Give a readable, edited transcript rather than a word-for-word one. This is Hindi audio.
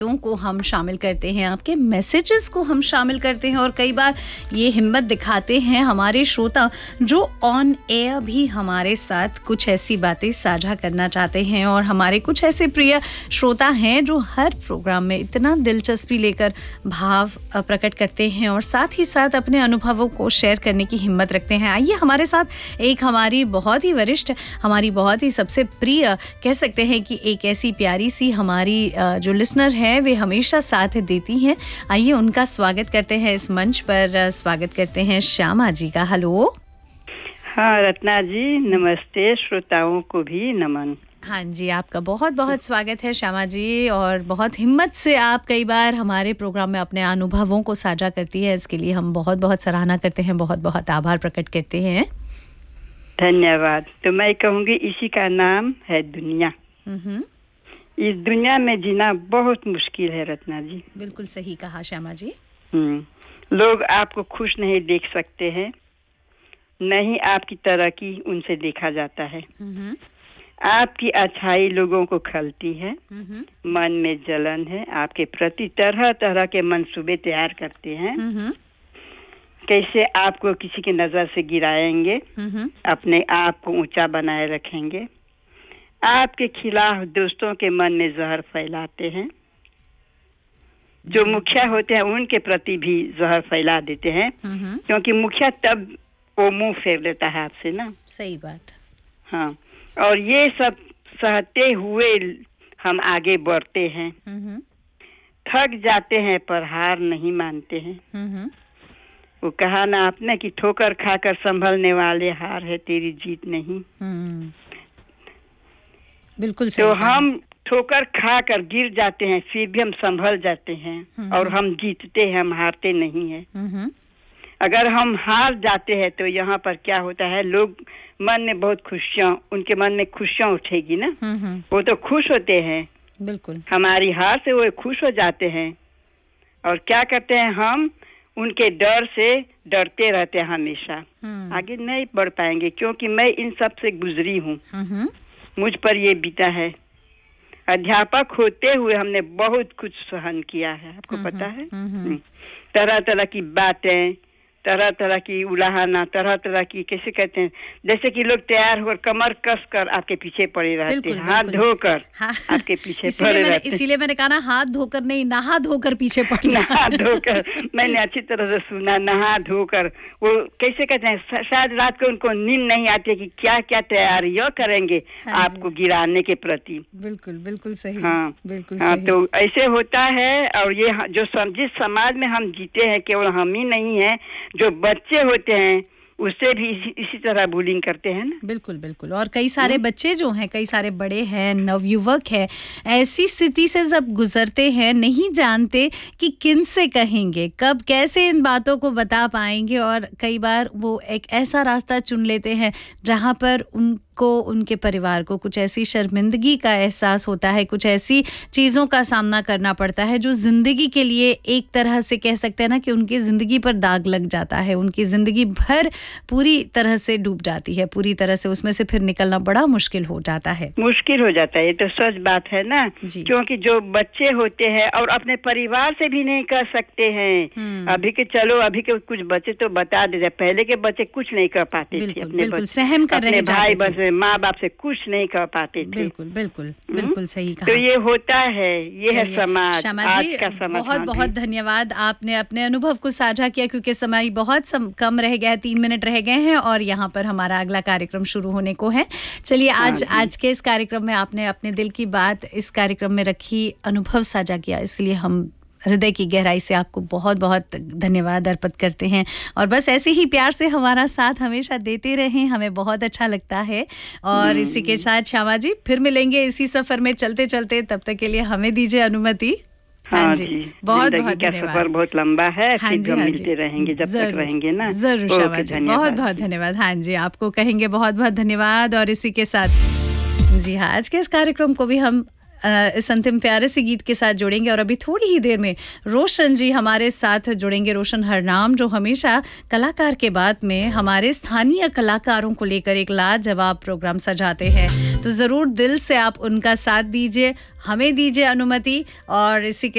को हम शामिल करते हैं, आपके मैसेजेस को हम शामिल करते हैं और कई बार ये हिम्मत दिखाते हैं हमारे श्रोता जो ऑन एयर भी हमारे साथ कुछ ऐसी बातें साझा करना चाहते हैं। और हमारे कुछ ऐसे प्रिय श्रोता हैं जो हर प्रोग्राम में इतना दिलचस्पी लेकर भाव प्रकट करते हैं और साथ ही साथ अपने अनुभवों को शेयर करने की हिम्मत रखते हैं। आइए हमारे साथ एक हमारी बहुत ही वरिष्ठ, हमारी बहुत ही सबसे प्रिय, कह सकते हैं कि एक ऐसी प्यारी सी हमारी जो लिसनर है वे हमेशा साथ देती हैं। आइए उनका स्वागत करते हैं इस मंच पर। स्वागत करते हैं श्यामा जी का। हेलो। हाँ रत्ना जी नमस्ते, श्रोताओं को भी नमन। हाँ जी, आपका बहुत बहुत स्वागत है श्यामा जी, और बहुत हिम्मत से आप कई बार हमारे प्रोग्राम में अपने अनुभवों को साझा करती है। इसके लिए हम बहुत बहुत सराहना करते हैं, बहुत बहुत आभार प्रकट करते हैं। धन्यवाद। तो मैं कहूँगी इसी का नाम है दुनिया। इस दुनिया में जीना बहुत मुश्किल है रत्ना जी। बिल्कुल सही कहा श्यामा जी। लोग आपको खुश नहीं देख सकते हैं, नहीं आपकी तरक्की उनसे देखा जाता है। आपकी अच्छाई लोगों को खलती है, मन में जलन है, आपके प्रति तरह तरह के मंसूबे तैयार करते हैं। कैसे आपको किसी की नजर से गिराएंगे, अपने आप को ऊंचा बनाए रखेंगे। आपके खिलाफ दोस्तों के मन में जहर फैलाते हैं। जो मुखिया होते हैं उनके प्रति भी जहर फैला देते हैं, क्योंकि मुखिया तब वो मुंह फेर लेता है आपसे ना। सही बात। हाँ, और ये सब सहते हुए हम आगे बढ़ते हैं। थक जाते हैं पर हार नहीं मानते हैं। वो कहा ना आपने कि ठोकर खाकर संभलने वाले हार है, तेरी जीत नहीं। बिल्कुल सही। तो हम ठोकर खाकर गिर जाते हैं, फिर भी हम संभल जाते हैं और हम जीतते हैं, हम हारते नहीं हैं। अगर हम हार जाते हैं तो यहाँ पर क्या होता है, लोग मन में बहुत खुशियाँ, उनके मन में खुशियाँ उठेगी ना, वो तो खुश होते हैं। बिल्कुल। हमारी हार से वो खुश हो जाते हैं और क्या करते हैं, हम उनके डर से डरते रहते हैं हमेशा। आगे नहीं बढ़ पाएंगे, क्योंकि मैं इन सब से गुजरी हूँ, मुझ पर ये बीता है। अध्यापक होते हुए हमने बहुत कुछ सहन किया है, आपको पता है। तरह तरह की बातें, तरह तरह की उलाहना, तरह तरह की कैसे कहते हैं, जैसे कि लोग तैयार होकर कमर कस कर आपके पीछे पड़े रहते हैं, हाथ धोकर आपके पीछे पड़े रहते हैं। इसीलिए मैंने कहा ना, हाथ धोकर नहीं, नहा धोकर पीछे पड़ जाते हैं। नहा धोकर, मैंने अच्छी तरह से सुना, नहा धोकर। वो कैसे कहते हैं, शायद रात को उनको नींद नहीं आती कि क्या क्या तैयारियां करेंगे आपको गिराने के प्रति। बिल्कुल बिल्कुल सही। हाँ बिल्कुल हाँ, सही। तो ऐसे होता है। और ये जो जिस समाज में हम जीते हैं, केवल हम ही नहीं है, जो बच्चे होते हैं उससे भी इसी तरह बुलिंग करते हैं ना। बिल्कुल बिल्कुल। और कई सारे बच्चे जो हैं, कई सारे बड़े हैं, नवयुवक हैं, ऐसी स्थिति से जब गुजरते हैं, नहीं जानते कि किन से कहेंगे, कब कैसे इन बातों को बता पाएंगे, और कई बार वो एक ऐसा रास्ता चुन लेते हैं जहाँ पर उनको, उनके परिवार को कुछ ऐसी शर्मिंदगी का एहसास होता है, कुछ ऐसी चीज़ों का सामना करना पड़ता है जो ज़िंदगी के लिए एक तरह से कह सकते हैं ना कि उनकी ज़िंदगी पर दाग लग जाता है, उनकी ज़िंदगी भर पूरी तरह से डूब जाती है, पूरी तरह से उसमें से फिर निकलना बड़ा मुश्किल हो जाता है। मुश्किल हो जाता है, ये तो सच बात है ना। क्योंकि जो बच्चे होते हैं और अपने परिवार से भी नहीं कर सकते हैं। अभी के चलो, अभी के कुछ बच्चे तो बता देते, पहले के बच्चे कुछ नहीं कर पाते थे, अपने सहम कर रहे भाई बहन, माँ बाप से कुछ नहीं कर पाते थे। बिल्कुल बिल्कुल बिल्कुल सही कहा। तो ये होता है, ये है समाज, आज का समाज। बहुत बहुत धन्यवाद, आपने अपने अनुभव को साझा किया, क्योंकि समय बहुत कम रह गया है, 3 मिनट रह गए हैं और यहाँ पर हमारा अगला कार्यक्रम शुरू होने को है। चलिए, आज के इस कार्यक्रम में आपने अपने दिल की बात इस कार्यक्रम में रखी, अनुभव साझा किया, इसलिए हम हृदय की गहराई से आपको बहुत बहुत धन्यवाद अर्पित करते हैं। और बस ऐसे ही प्यार से हमारा साथ हमेशा देते रहें, हमें बहुत अच्छा लगता है। और इसी के साथ श्यामा जी फिर मिलेंगे इसी सफर में चलते चलते, तब तक के लिए हमें दीजिए अनुमति। हाँ जी, बहुत बहुत धन्यवाद। सफर बहुत लंबा है। हाँ जी, हाँ मिलते रहेंगे जब तक रहेंगे ना। जरूर श्यामा जी, बहुत बहुत धन्यवाद। हाँ जी, आपको कहेंगे बहुत बहुत धन्यवाद। और इसी के साथ जी हाँ, आज के इस कार्यक्रम को भी हम इस अंतिम प्यारे से गीत के साथ जोड़ेंगे। और अभी थोड़ी ही देर में रोशन जी हमारे साथ जुड़ेंगे, रोशन हरनाम, जो हमेशा कलाकार के बाद में हमारे स्थानीय कलाकारों को लेकर एक लाजवाब प्रोग्राम सजाते हैं। तो ज़रूर दिल से आप उनका साथ दीजिए, हमें दीजिए अनुमति। और इसी के